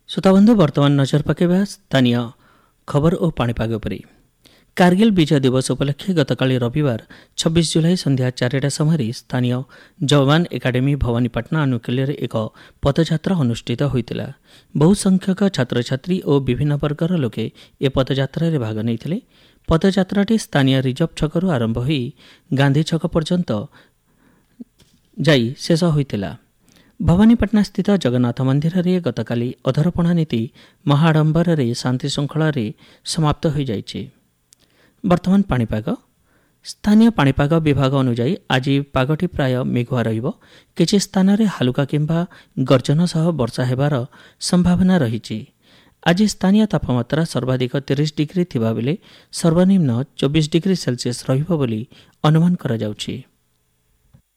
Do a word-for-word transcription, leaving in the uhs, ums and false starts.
श्रोताबंधु वर्तमान नजर पकेबा स्थानीय खबर और पाणीपाग उपरे। कारगिल विजय दिवस उपलक्षे गतकाली रविवार छब्बीस जुलाई संध्या चारिटा समय स्थानीय जवान एकाडेमी भवानीपाटना आनुकूल्य एक पदयात्रा अनुष्ठित होता। बहु संख्यक छात्र छात्री और विभिन्न वर्गर लोके ए पदयात्रा भाग नहीं। पदयात्राटी स्थानीय रिजर्व छकरू आरंभ हो गांधी छक पर्यंत जाई शेष होता। भवानीपाटना स्थित जगन्नाथ मंदिर रे गतकाली अधरपणा नीति महाआडंबर रे शांति श्रृंखला रे समाप्त हो जाइछे। वर्तमान पाणीपाग। स्थानीय पाणीपाग विभाग अनुसार आज पागटी प्राय मेघुआ रहिबो। किछि स्थान रे हालुका किंबा गर्जन सह वर्षा हेबार संभावना रहिछि। आज स्थानीय तापमात्रा सर्वाधिक तीस डिग्री थिबा बेले सर्वनिम्न चौबीस डिग्री सेल्सियस रहिबो बोली अनुमान करा जाउछि।